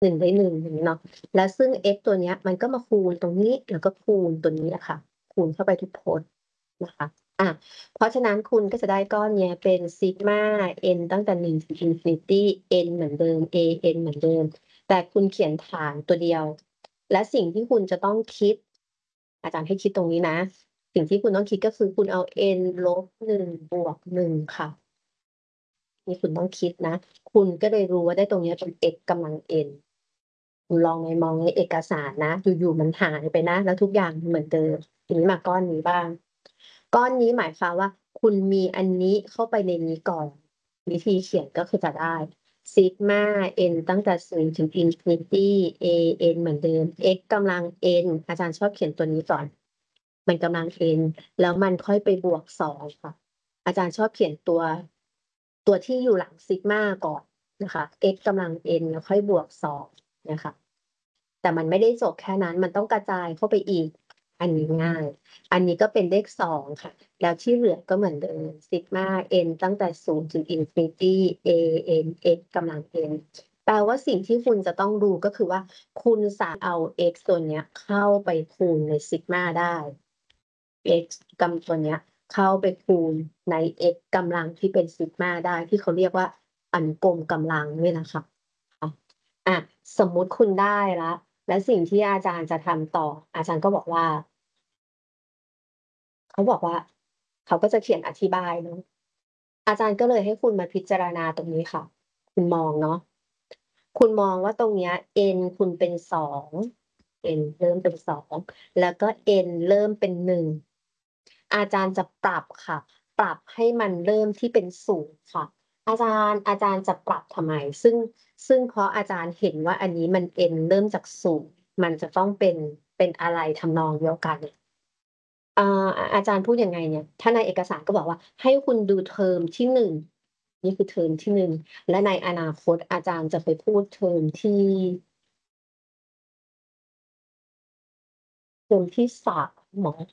1/1อย่างนี้เนาะแล้วซึ่ง x ตัวเนี้ยมันก็มาคูณตรงนี้แล้วก็คูณตัวนี้แหละค่ะคูณเข้าไปทุกพจน์นะคะเพราะฉะนั้นคุณก็จะได้ก้อนเนี้ยเป็นซิกมา n ตั้งแต่1ถึง infinity n เหมือนเดิม a n เหมือนเดิมแต่คุณเขียนฐานตัวเดียวและสิ่งที่คุณจะต้องคิดอาจารย์ให้คิดตรงนี้นะสิ่งที่คุณต้องคิดก็คือคุณเอา n ลบ1บวก1ค่ะนี่คุณต้องคิดนะคุณก็เลยรู้ว่าได้ตรงนี้เป็น x กำลัง n คุณลองไปมองในเอกสารนะอยู่ๆมันหายไปนะแล้วทุกอย่างเหมือนเดิมทีนี้มาก้อนนี้บ้างก้อนนี้หมายความว่าคุณมีอันนี้เข้าไปในนี้ก่อนวิธีเขียนก็คือจะได้ซิกมา n ตั้งแต่0ถึง infinity a n เหมือนเดิม x กำลัง n อาจารย์ชอบเขียนตัวนี้ก่อนมันกำลัง n แล้วมันค่อยไปบวก2ค่ะอาจารย์ชอบเขียนตัวที่อยู่หลังซิกมาก่อนนะคะ x กำลัง n แล้วค่อยบวก2นะคะแต่มันไม่ได้จบแค่นั้นมันต้องกระจายเข้าไปอีกอันนี้ง่ายอันนี้ก็เป็นเลข2ค่ะแล้วที่เหลือก็เหมือนเดิมซิกมา n ตั้งแต่0ถึง infinity a n x กำลัง n แปลว่าสิ่งที่คุณจะต้องดูก็คือว่าคุณสามารถเอา x ตัวเนี้ยเข้าไปคูณในซิกมาได้ x กำตัวเนี้ยเข้าไปคูณใน x กำลังที่เป็นซิกมาได้ที่เขาเรียกว่าอันกลมกำลังนี่นะคะสมมุติคุณได้ละและสิ่งที่อาจารย์จะทำต่ออาจารย์ก็บอกว่าเขาบอกว่าเขาก็จะเขียนอธิบายเนาะอาจารย์ก็เลยให้คุณมาพิจารณาตรงนี้ค่ะคุณมองเนาะคุณมองว่าตรงเนี้ย n คุณเป็น2 n เริ่มเป็น2แล้วก็ n เริ่มเป็น1อาจารย์จะปรับค่ะปรับให้มันเริ่มที่เป็น0ค่ะอาจารย์จะปรับทำไมซึ่งเพราะอาจารย์เห็นว่าอันนี้มัน n เริ่มจาก0มันจะต้องเป็นอะไรทำนองเดียวกันอาจารย์พูดยังไงเนี่ยถ้าในเอกสารก็บอกว่าให้คุณดูเทอมที่1นี่คือเทอมที่1และในอนาคตอาจารย์จะไปพูดเทอมที่3เหรอ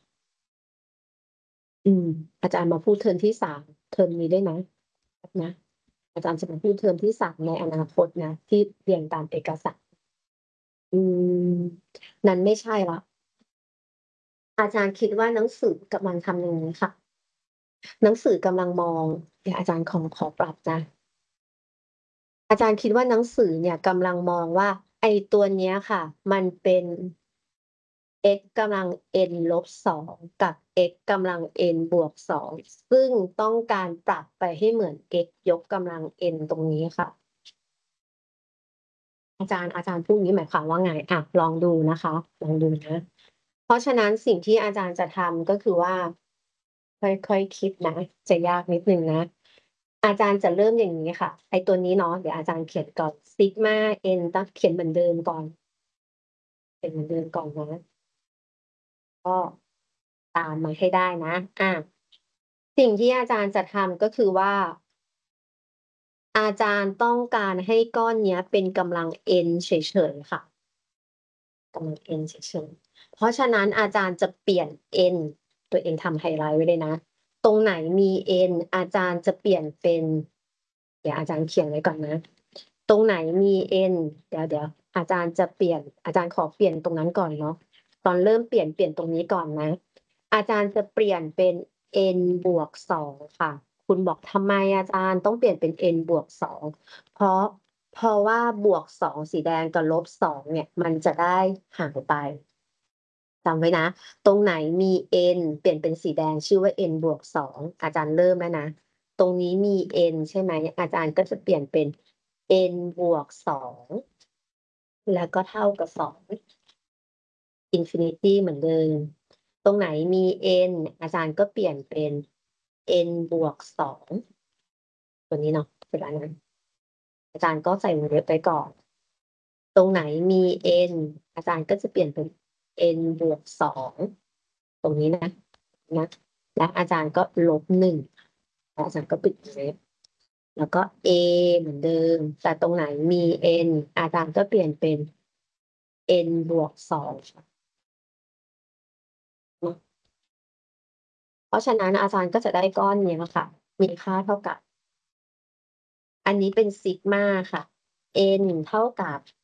อาจารย์มาพูดเทอมที่3เทอมนี้ได้ไหมนะอาจารย์จะมาพูดเทอมที่3ในอนาคตนะที่เรียนตามเอกสารอืมนั้นไม่ใช่ละอาจารย์คิดว่าหนังสือกำลังทำอย่างนี้ค่ะหนังสือกำลังมองเดี๋ยวอาจารย์ขอปรับนะ อาจารย์คิดว่าหนังสือเนี่ยกำลังมองว่าไอ้ตัวเนี้ยค่ะมันเป็น x กำลัง n ลบ2กับ x กำลัง n บวก2ซึ่งต้องการปรับไปให้เหมือน x ยกกำลัง n ตรงนี้ค่ะอาจารย์พูดอย่างนี้หมายความว่าไงลองดูนะคะลองดูนะเพราะฉะนั้นสิ่งที่อาจารย์จะทำก็คือว่าค่อยๆคิดนะจะยากนิดนึงนะอาจารย์จะเริ่มอย่างนี้ค่ะไอ้ตัวนี้เนาะเดี๋ยวอาจารย์เขียนก่อนซิกมา n ต้องเขียนเหมือนเดิมก่อนเขียนเหมือนเดิมก่อนนะก็ตามมาให้ได้นะสิ่งที่อาจารย์จะทำก็คือว่าอาจารย์ต้องการให้ก้อนเนี้ยเป็นกำลัง n เฉยๆค่ะ กำลัง n เฉยๆเพราะฉะนั้นอาจารย์จะเปลี่ยน n ตัวเองทำไฮไลท์ไว้เลยนะตรงไหนมี n อาจารย์จะเปลี่ยนเป็นเดี๋ยวอาจารย์เขียนไว้ก่อนนะตรงไหนมี n เดี๋ยวอาจารย์จะเปลี่ยนอาจารย์ขอเปลี่ยนตรงนั้นก่อนเนาะตอนเริ่มเปลี่ยนตรงนี้ก่อนนะอาจารย์จะเปลี่ยนเป็น n บวก2ค่ะคุณบอกทำไมอาจารย์ต้องเปลี่ยนเป็น n บวก2เพราะว่าบวก2สีแดงกับลบ2เนี่ยมันจะได้หายไปจำไว้นะตรงไหนมี n เปลี่ยนเป็นสีแดงชื่อว่า n บวก2อาจารย์เริ่มแล้วนะตรงนี้มี n ใช่ไหมอาจารย์ก็จะเปลี่ยนเป็น n บวก2แล้วก็เท่ากับ2 infinity เหมือนเดิมตรงไหนมี n อาจารย์ก็เปลี่ยนเป็น n บวก2ตัวนี้เนาะเสร็จแล้วนะอาจารย์ก็ใส่วงเล็บไปก่อน ตรงไหนมี n อาจารย์ก็จะเปลี่ยนเป็น n บวก2ตรงนี้นะและอาจารย์ก็ลบ1แล้วอาจารย์ก็ปิดวงเล็บแล้วก็ a เหมือนเดิมแต่ตรงไหนมี n อาจารย์ก็เปลี่ยนเป็น n บวก2เพราะฉะนั้นอาจารย์ก็จะได้ก้อนนี้ค่ะมีค่าเท่ากับอันนี้เป็นซิกมาค่ะ n เท่ากับ